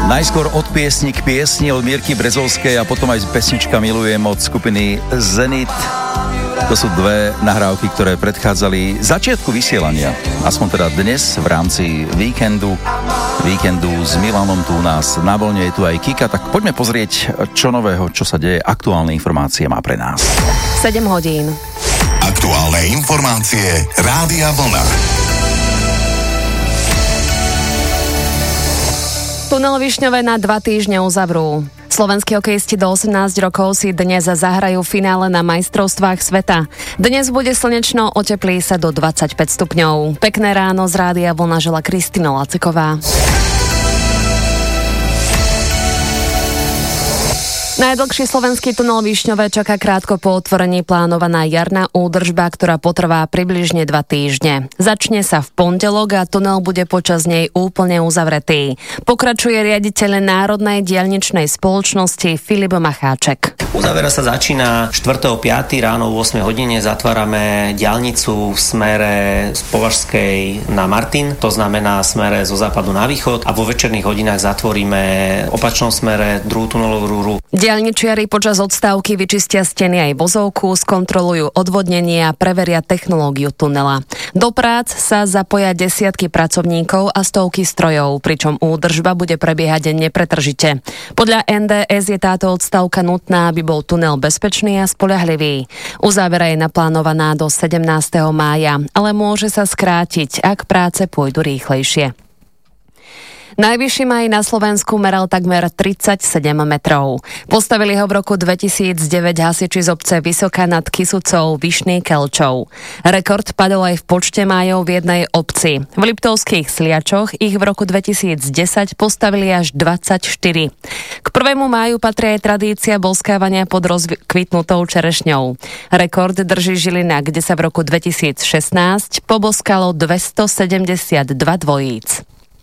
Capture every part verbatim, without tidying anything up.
Najskôr od piesni k piesni od Mirky Brezovskej a potom aj pesnička Milujem od skupiny Zenit. To sú dve nahrávky, ktoré predchádzali začiatku vysielania. Aspoň teda dnes v rámci víkendu, víkendu s Milanom tu u nás na vlne, je tu aj Kika, tak poďme pozrieť, čo nového, čo sa deje, aktuálne informácie má pre nás. sedem hodín. Aktuálne informácie Rádia Vlna. Tunel Višňové na dva týždne uzavrú. Slovenskí hokejisti do osemnásť rokov si dnes zahrajú finále na majstrovstvách sveta. Dnes bude slnečno, oteplí sa do dvadsaťpäť stupňov. Pekné ráno z Rádia Vlna žela Kristina Laciková. Najdlhší slovenský tunel Višňové čaká krátko po otvorení plánovaná jarná údržba, ktorá potrvá približne dva týždne. Začne sa v pondelok a tunel bude počas nej úplne uzavretý. Pokračuje riaditeľ Národnej diaľničnej spoločnosti Filip Macháček. Uzavera sa začína štvrtého piateho ráno o ôsmej hodine. Zatvárame diaľnicu v smere z Považskej na Martin, to znamená smere zo západu na východ, a vo večerných hodinách zatvoríme v opačnom smere druhú tunelovú rúru. Diaľničiari počas odstávky vyčistia steny aj vozovku, skontrolujú odvodnenie a preveria technológiu tunela. Do prác sa zapoja desiatky pracovníkov a stovky strojov, pričom údržba bude prebiehať nepretržite. Podľa en dé es je táto odstávka nutná, aby bol tunel bezpečný a spoľahlivý. Uzávera je naplánovaná do sedemnásteho mája, ale môže sa skrátiť, ak práce pôjdu rýchlejšie. Najvyšší maj na Slovensku meral takmer tridsaťsedem metrov. Postavili ho v roku dvetisícdeväť hasiči z obce Vysoká nad Kysucou, Vyšný Kelčov. Rekord padol aj v počte májov v jednej obci. V Liptovských Sliačoch ich v roku dvetisícdesať postavili až dvadsaťštyri. K prvému máju patrí aj tradícia boskávania pod rozkvitnutou čerešňou. Rekord drží Žilina, kde sa v roku dvetisícšestnásť poboskalo dvestosedemdesiatdva dvojíc.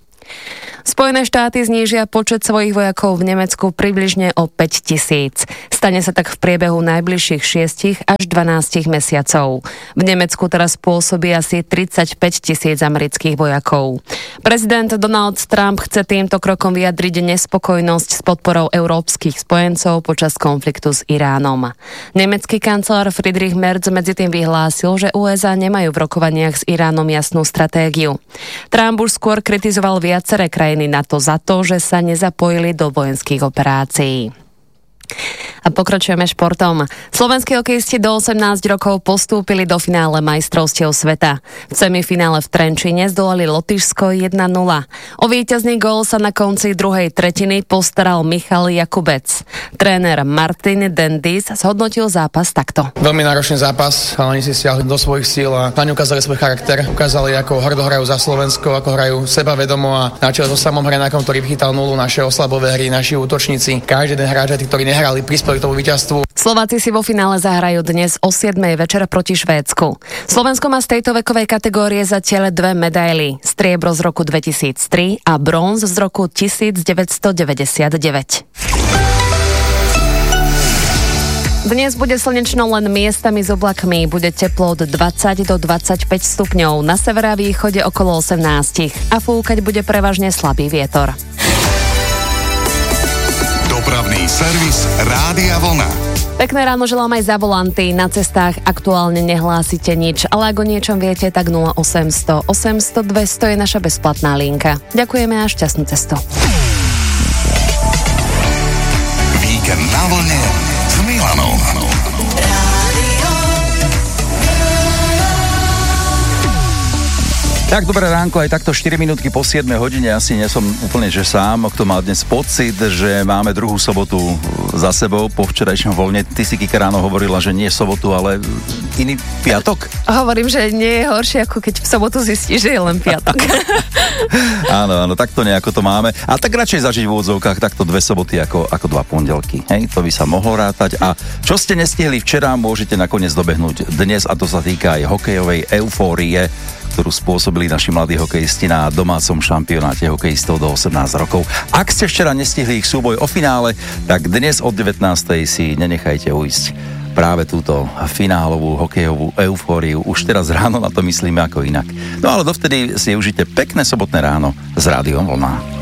Spojené štáty znížia počet svojich vojakov v Nemecku približne o päť tisíc. Stane sa tak v priebehu najbližších šiestich až dvanástich mesiacov. V Nemecku teraz pôsobí asi tridsaťpäť tisíc amerických vojakov. Prezident Donald Trump chce týmto krokom vyjadriť nespokojnosť s podporou európskych spojencov počas konfliktu s Iránom. Nemecký kancelár Friedrich Merz medzi tým vyhlásil, že ú es á nemajú v rokovaniach s Iránom jasnú stratégiu. Trump už skôr kritizoval viaceré krajiny na to za to, že sa nezapojili do vojenských operácií. A pokračujeme športom. Slovenskí hokejisti do osemnásť rokov postúpili do finále majstrovstiev sveta. V semifinále v Trenčíne zdolali Lotyšsko jeden nula. O víťazný gól sa na konci druhej tretiny postaral Michal Jakubec. Tréner Martin Dendis zhodnotil zápas takto. Veľmi náročný zápas, ale oni si stiahli do svojich síl a oni ukázali svoj charakter. Ukázali, ako hrdo hrajú za Slovensko, ako hrajú sebavedomo a na čele so Samom Hrenákom, ktorý vychytal nulu, naše oslabové hry, naši útočníci. Každý den hráč, tí, ktorí nehrali, prispeli k tomu víťazstvu. Slováci si vo finále zahrajú dnes o siedmej večer proti Švédsku. Slovensko má z tejto vekovej kategórie zatiaľ dve medaily. Striebro z roku dvetisíctri a bronz z roku devätnásťstodeväťdesiatdeväť. Dnes bude slnečno len miestami s oblakmi. Bude teplo od dvadsať do dvadsaťpäť stupňov. Na severe a východe okolo osemnásť. A fúkať bude prevažne slabý vietor. Dopravný servis Rádia Vlna. Pekné ráno želám aj za volanty. Na cestách aktuálne nehlásite nič, ale ak o niečom viete, tak nula osemsto osemsto dvesto je naša bezplatná linka. Ďakujeme a šťastnú cestu. Víkend na vlne s Milanom. Tak, dobré ránko, aj takto štyri minútky po siedmej hodine. Asi nie som úplne že sám, kto mal dnes pocit, že máme druhú sobotu za sebou po včerajšom voľne. Ty si, Kika, ráno hovorila, že nie sobotu, ale iný piatok. Hovorím, že nie je horšie, ako keď v sobotu zistíš, že je len piatok. Áno, áno, takto nejako to máme. A tak radšej zažiť v úvodzovkách takto dve soboty ako, ako dva pondelky. Hej, to by sa mohlo rátať. A čo ste nestihli včera, môžete nakoniec dobehnúť dnes, a to sa týka aj hokejovej eufórie, ktorú spôsobili naši mladí hokejisti na domácom šampionáte hokejistov do osemnásť rokov. Ak ste včera nestihli ich súboj o finále, tak dnes od devätnástej si nenechajte ujsť práve túto finálovú hokejovú eufóriu. Už teraz ráno na to myslíme ako inak. No ale dovtedy si užite pekné sobotné ráno s Rádiom Vlna.